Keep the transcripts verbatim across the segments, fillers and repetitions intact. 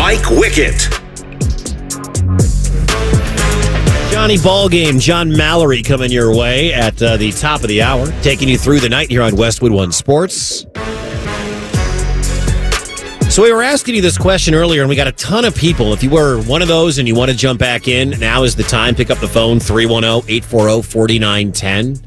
Mike Wickett. Johnny Ballgame, John Mallory coming your way at uh, the top of the hour, taking you through the night here on Westwood One Sports. So we were asking you this question earlier, and we got a ton of people. If you were one of those and you want to jump back in, now is the time. Pick up the phone, three one zero, eight four zero, four nine one zero.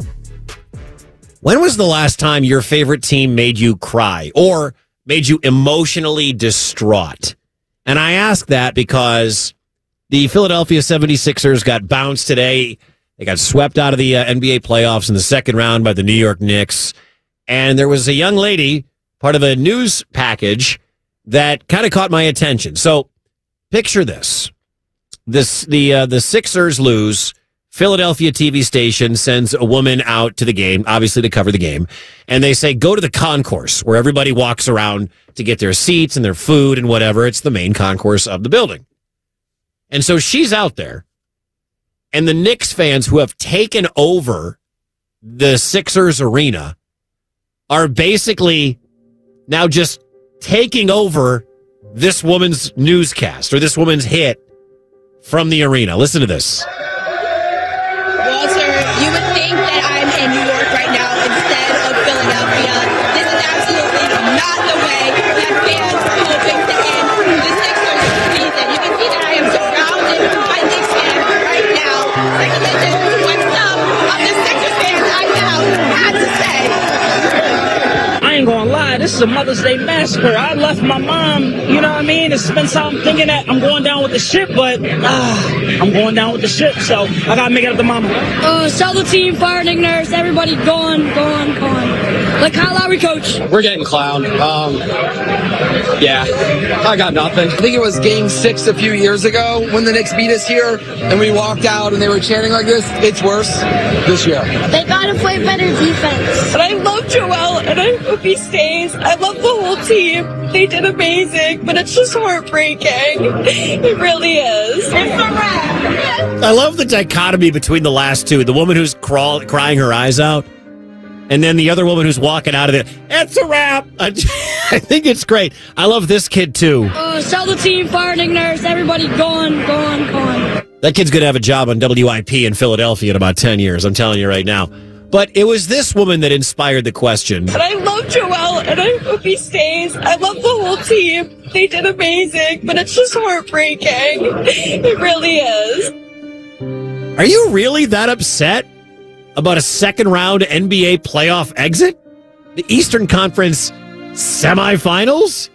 When was the last time your favorite team made you cry or made you emotionally distraught? And I ask that because the Philadelphia seventy-sixers got bounced today. They got swept out of the uh, N B A playoffs in the second round by the New York Knicks. And there was a young lady, part of a news package, that kind of caught my attention. So picture this. This the uh, the Sixers lose. Philadelphia T V station sends a woman out to the game, obviously to cover the game. And they say, go to the concourse where everybody walks around to get their seats and their food and whatever. It's the main concourse of the building. And so she's out there. And the Knicks fans who have taken over the Sixers arena are basically now just taking over this woman's newscast or this woman's hit from the arena. Listen to this. Walter, you would think that I'm in New York right now instead of Philadelphia. This is absolutely not the way that fans are hoping to end the Sixers season. You can see that I am surrounded by Knicks fans right now. Listen to what some of the Sixers fans I know had to say. I ain't gonna lie, this is a Mother's Day massacre. I left my mom, you know what I mean? It's been something thinking that I'm going down with the ship, but uh, I'm going down with the ship, so I gotta make it up to mama. Uh, sell the team, fire Nick Nurse, everybody gone, gone, gone. Like Kyle Lowry, coach. We're getting clowned. Um, yeah, I got nothing. I think it was game six a few years ago when the Knicks beat us here, and we walked out and they were chanting like this. It's worse this year. They gotta play better defense. And I love Joel, and I hope he stays. I love the whole team. They did amazing, but it's just heartbreaking. It really is. It's a wrap. I love the dichotomy between the last two. The woman who's crawl, crying her eyes out, and then the other woman who's walking out of it. It's a wrap. I, I think it's great. I love this kid, too. Uh, sell the team, fire Nick Nurse, everybody gone, gone, gone. That kid's going to have a job on W I P in Philadelphia in about ten years. I'm telling you right now. But it was this woman that inspired the question. And I love Joel, and I hope he stays. I love the whole team. They did amazing, but it's just heartbreaking. It really is. Are you really that upset about a second round N B A playoff exit? The Eastern Conference semifinals?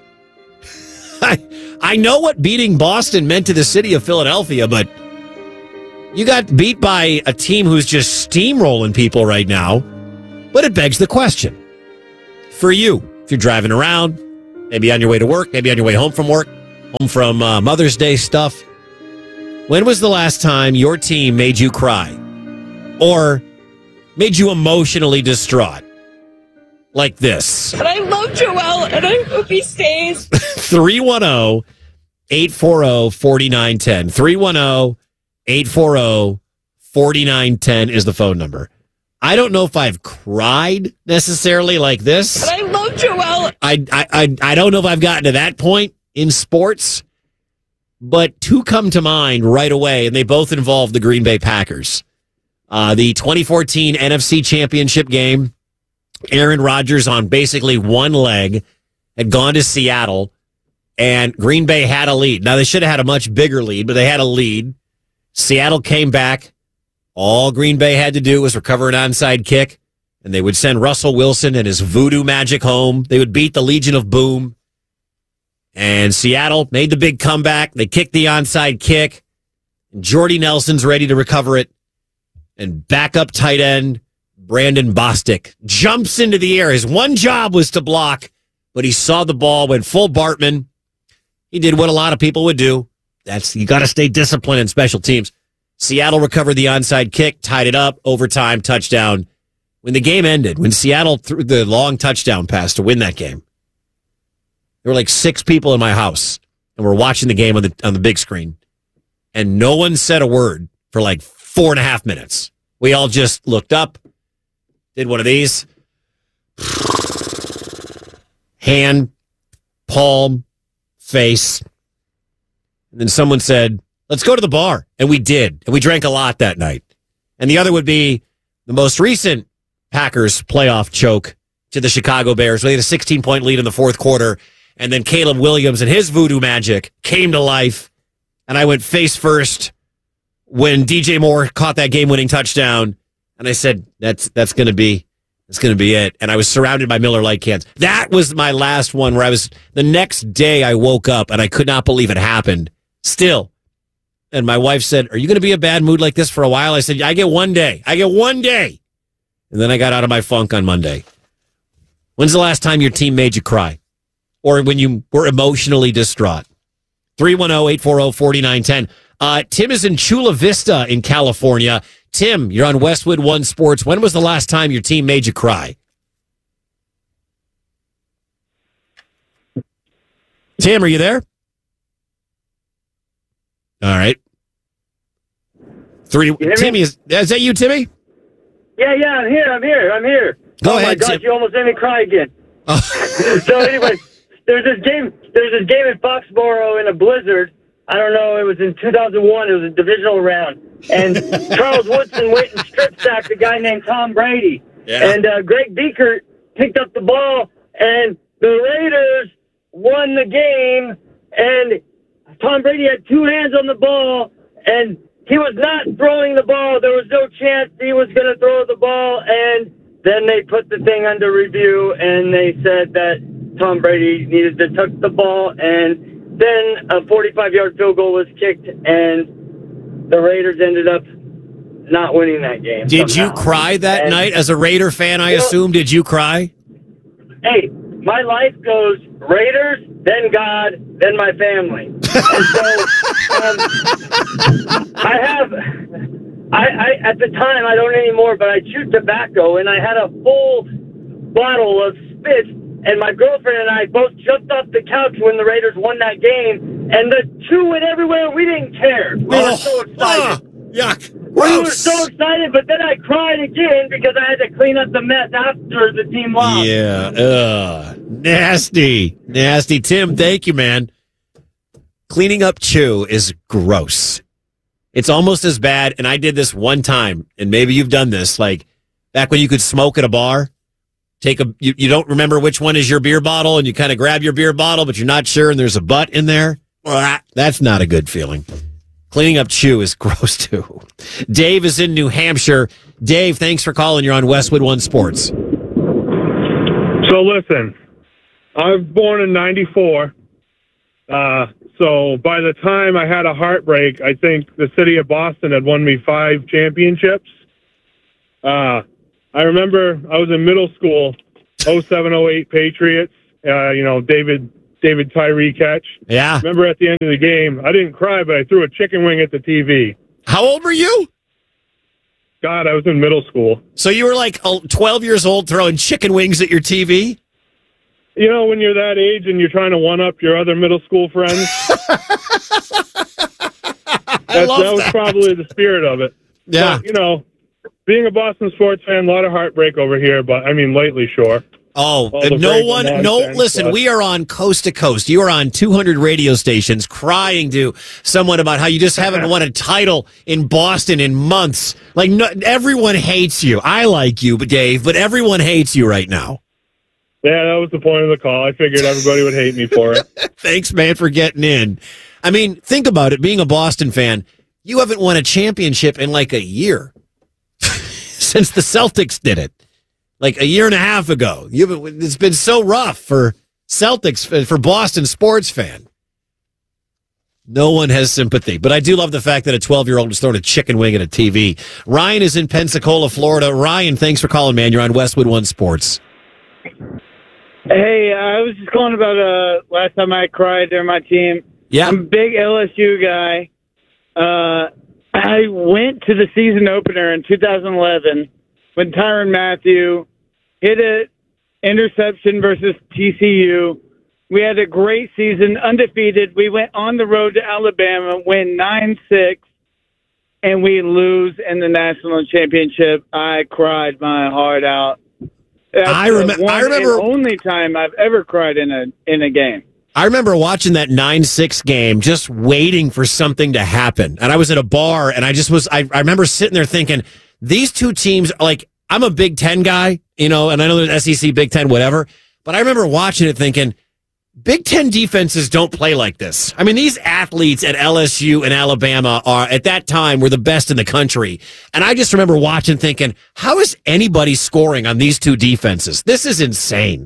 I, I know what beating Boston meant to the city of Philadelphia, but you got beat by a team who's just steamrolling people right now. But it begs the question. For you, if you're driving around, maybe on your way to work, maybe on your way home from work, home from uh, Mother's Day stuff, when was the last time your team made you cry? Or made you emotionally distraught? Like this. And I love Joel, and I hope he stays. three one zero, eight four zero, four nine one zero. three one zero, eight four zero, four nine one zero is the phone number. I don't know if I've cried necessarily like this. And I love Joel. I, I, I, I don't know if I've gotten to that point in sports, but two come to mind right away, and they both involve the Green Bay Packers. Uh, the twenty fourteen N F C Championship game, Aaron Rodgers on basically one leg had gone to Seattle, and Green Bay had a lead. Now, they should have had a much bigger lead, but they had a lead. Seattle came back. All Green Bay had to do was recover an onside kick, and they would send Russell Wilson and his voodoo magic home. They would beat the Legion of Boom. And Seattle made the big comeback. They kicked the onside kick. And Jordy Nelson's ready to recover it. And backup tight end Brandon Bostic jumps into the air. His one job was to block, but he saw the ball, went full Bartman. He did what a lot of people would do. That's you got to stay disciplined in special teams. Seattle recovered the onside kick, tied it up, overtime, touchdown. When the game ended, when Seattle threw the long touchdown pass to win that game, there were like six people in my house, and we're watching the game on the on the big screen, and no one said a word for like four and a half minutes. We all just looked up, did one of these, hand, palm, face. And then someone said, let's go to the bar. And we did. And we drank a lot that night. And the other would be the most recent Packers playoff choke to the Chicago Bears. They had a sixteen-point lead in the fourth quarter. And then Caleb Williams and his voodoo magic came to life. And I went face first when D J Moore caught that game-winning touchdown. And I said, that's that's going to be that's going to be it. And I was surrounded by Miller Lite cans. That was my last one where I was, the next day I woke up and I could not believe it happened. Still. And my wife said, are you going to be in a bad mood like this for a while? I said, I get one day. I get one day. And then I got out of my funk on Monday. When's the last time your team made you cry? Or when you were emotionally distraught? three one zero, eight four zero, four nine one zero. Uh, Tim is in Chula Vista in California. Tim, you're on Westwood One Sports. When was the last time your team made you cry? Tim, are you there? All right. Three. Timmy, is, is that you, Timmy? Yeah, yeah, I'm here. I'm here. I'm here. Go oh ahead, my gosh, Tim. you almost made me cry again. Oh. So anyway, there's this game. There's this game in Foxborough in a blizzard. I don't know. It was in two thousand one. It was a divisional round, and Charles Woodson went and strip sacked a guy named Tom Brady. Yeah. And uh, Greg Beekert picked up the ball, and the Raiders won the game. And Tom Brady had two hands on the ball, and he was not throwing the ball. There was no chance he was going to throw the ball, and then they put the thing under review, and they said that Tom Brady needed to tuck the ball, and then a forty-five-yard field goal was kicked, and the Raiders ended up not winning that game. Did somehow. you cry that and, night as a Raider fan, I you know, assume? Did you cry? Hey, my life goes Raiders, then God, then my family. And so um, I have, I, I at the time, I don't anymore, but I chewed tobacco, and I had a full bottle of spit. And my girlfriend and I both jumped off the couch when the Raiders won that game, and the chew went everywhere. We didn't care. We oh, were so excited. Oh, yuck. We Gross. were so excited, but then I cried again because I had to clean up the mess after the team lost. Yeah. Ugh. Nasty. Nasty. Tim, thank you, man. Cleaning up chew is gross. It's almost as bad, and I did this one time, and maybe you've done this, like back when you could smoke at a bar. Take a you, you don't remember which one is your beer bottle, and you kind of grab your beer bottle, but you're not sure, and there's a butt in there. That's not a good feeling. Cleaning up chew is gross too. Dave is in New Hampshire. Dave, thanks for calling. You're on Westwood One Sports. So listen, I was born in ninety-four. Uh, so by the time I had a heartbreak, I think the city of Boston had won me five championships. Uh, I remember I was in middle school, oh seven oh eight Patriots, uh, you know, David David Tyree catch. Yeah. Remember at the end of the game, I didn't cry, but I threw a chicken wing at the T V. How old were you? God, I was in middle school. So you were like twelve years old throwing chicken wings at your T V? You know, when you're that age and you're trying to one-up your other middle school friends? I love that was that. probably the spirit of it. Yeah. But, you know, being a Boston sports fan, a lot of heartbreak over here, but I mean, lately, sure. Oh, All the no great one, Vermont no, fans, listen, but- we are on coast to coast. You are on two hundred radio stations crying to someone about how you just haven't won a title in Boston in months. Like, no, everyone hates you. I like you, but Dave, but everyone hates you right now. Yeah, that was the point of the call. I figured everybody would hate me for it. Thanks, man, for getting in. I mean, think about it. Being a Boston fan, you haven't won a championship in like a year since the Celtics did it. Like a year and a half ago. You've, it's been so rough for Celtics, for Boston sports fan. No one has sympathy. But I do love the fact that a twelve-year-old is throwing a chicken wing at a T V. Ryan is in Pensacola, Florida. Ryan, thanks for calling, man. You're on Westwood One Sports. Hey, I was just calling about uh, last time I cried during my team. Yeah. I'm a big L S U guy. Uh, I went to the season opener in two thousand eleven when Tyrann Mathieu hit an interception versus T C U. We had a great season, undefeated. We went on the road to Alabama, win nine six, and we lose in the national championship. I cried my heart out. That's I, rem- the one I remember. and only time I've ever cried in a in a game. I remember watching that nine six game, just waiting for something to happen. And I was at a bar, and I just was, I, I remember sitting there thinking, these two teams, like, I'm a Big Ten guy, you know, and I know there's S E C, Big Ten, whatever. But I remember watching it thinking, Big Ten defenses don't play like this. I mean, these athletes at L S U and Alabama are, at that time, were the best in the country. And I just remember watching thinking, how is anybody scoring on these two defenses? This is insane.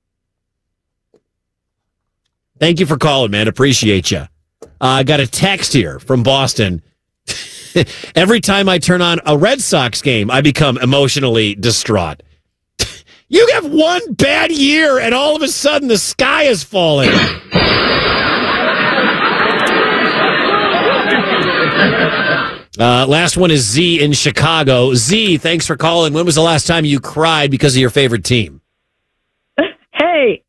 Thank you for calling, man. Appreciate you. Uh, I got a text here from Boston. Every time I turn on a Red Sox game, I become emotionally distraught. You have one bad year, and all of a sudden the sky is falling. Uh, last one is Z in Chicago. Z, thanks for calling. When was the last time you cried because of your favorite team? Hey,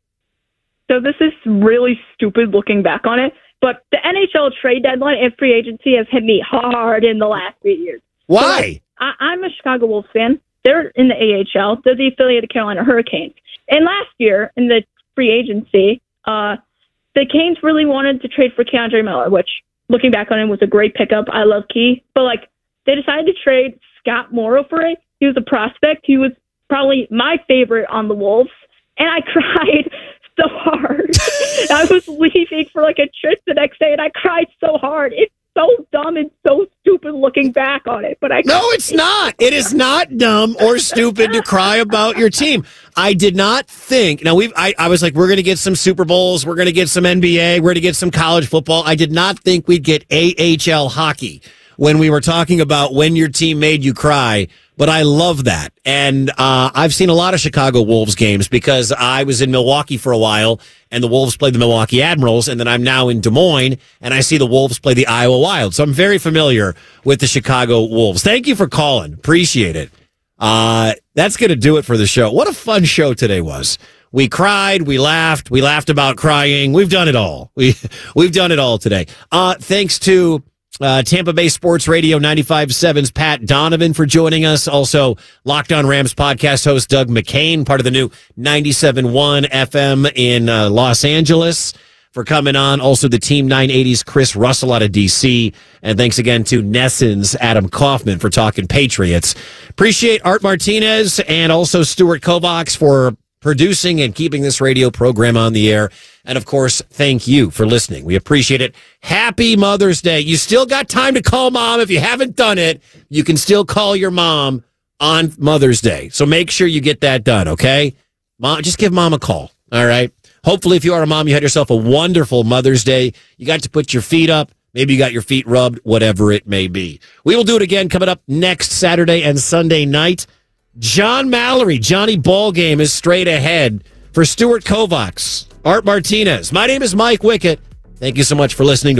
so this is really stupid looking back on it, but the N H L trade deadline and free agency has hit me hard in the last eight years. Why? So I, I'm a Chicago Wolves fan. They're in the A H L. They're the affiliate of Carolina Hurricanes. And last year, in the free agency, uh, the Canes really wanted to trade for Keandre Miller, which, looking back on it, was a great pickup. I love Key. But, like, they decided to trade Scott Morrow for it. He was a prospect. He was probably my favorite on the Wolves. And I cried so hard. I was leaving for, like, a trip the next day, and I cried so hard. It's so dumb and so stupid looking back on it. But I No, it's not. It is not dumb or stupid to cry about your team. I did not think. Now, we've. I, I was like, we're going to get some Super Bowls. We're going to get some N B A. We're going to get some college football. I did not think we'd get A H L hockey when we were talking about when your team made you cry. But I love that. And uh, I've seen a lot of Chicago Wolves games because I was in Milwaukee for a while, and the Wolves played the Milwaukee Admirals, and then I'm now in Des Moines, and I see the Wolves play the Iowa Wild. So I'm very familiar with the Chicago Wolves. Thank you for calling. Appreciate it. Uh, that's going to do it for the show. What a fun show today was. We cried, we laughed, we laughed about crying. We've done it all. We, we've done it all today. Uh, thanks to Uh, Tampa Bay Sports Radio ninety-five point seven's Pat Donovan for joining us. Also, Locked On Rams podcast host Doug McCain, part of the new ninety-seven point one F M in uh, Los Angeles, for coming on. Also, the Team nine eighty's Chris Russell out of D C. And thanks again to Nesson's Adam Kaufman for talking Patriots. Appreciate Art Martinez and also Stuart Kovacs for producing and keeping this radio program on the air. And, of course, thank you for listening. We appreciate it. Happy Mother's Day. You still got time to call Mom. If you haven't done it, you can still call your mom on Mother's Day. So make sure you get that done, okay? Mom, just give Mom a call, all right? Hopefully, if you are a mom, you had yourself a wonderful Mother's Day. You got to put your feet up. Maybe you got your feet rubbed, whatever it may be. We will do it again coming up next Saturday and Sunday night. John Mallory, Johnny Ballgame is straight ahead. For Stuart Kovacs, Art Martinez, my name is Mike Wickett. Thank you so much for listening to